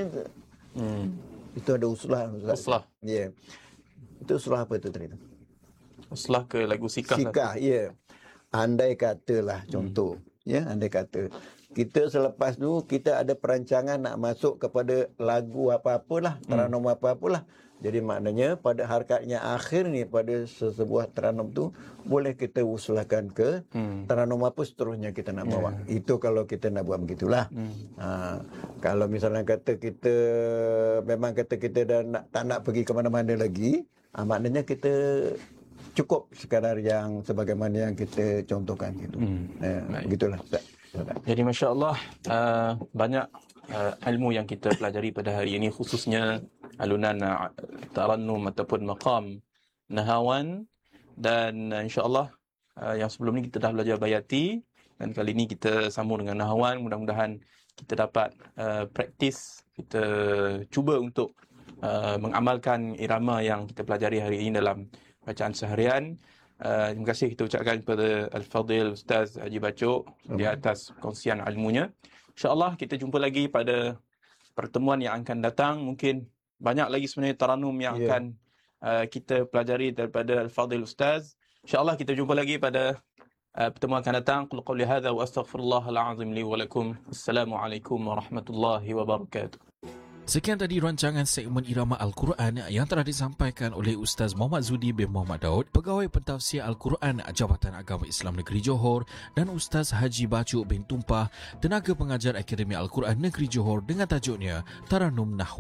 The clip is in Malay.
itu ada uslah. Uslah. Ya. Itu uslah apa itu tadi? Uslah ke lagu sikah. Sikah, ya. Andai katalah contoh, ya, andai kata kita selepas tu kita ada perancangan nak masuk kepada lagu apa-apalah, teranum apa-apalah. Jadi maknanya pada harkatnya akhir ni, pada sebuah teranum tu boleh kita usulahkan ke teranum apa seterusnya kita nak bawa. Itu kalau kita nak buat begitulah. Kalau misalnya kata kita memang kata kita dah tak nak pergi ke mana-mana lagi, maknanya kita cukup sekadar yang sebagaimana yang kita contohkan gitu. Begitulah. Jadi masya-Allah banyak ilmu yang kita pelajari pada hari ini, khususnya alunan tarannum ataupun maqam nahawan, dan insya-Allah yang sebelum ni kita dah belajar bayati, dan kali ini kita sambung dengan nahawan. Mudah-mudahan kita dapat praktis, kita cuba untuk mengamalkan irama yang kita pelajari hari ini dalam bacaan seharian. Terima kasih kita ucapkan kepada Al-Fadil Ustaz Haji Bacok di atas kongsian ilmunya. InsyaAllah kita jumpa lagi pada pertemuan yang akan datang. Mungkin banyak lagi sebenarnya taranum yang akan kita pelajari daripada Al-Fadil Ustaz. InsyaAllah kita jumpa lagi pada pertemuan akan datang. Qul qawli hadha wa astaghfirullahal azim li wa lakum. Assalamualaikum warahmatullahi wabarakatuh. Sekian tadi rancangan segmen Irama Al-Quran yang telah disampaikan oleh Ustaz Muhammad Zudi bin Muhammad Daud, Pegawai Pentafsir Al-Quran Jabatan Agama Islam Negeri Johor, dan Ustaz Haji Bacok bin Tumpah, Tenaga Pengajar Akademi Al-Quran Negeri Johor, dengan tajuknya Taranum Nahwu.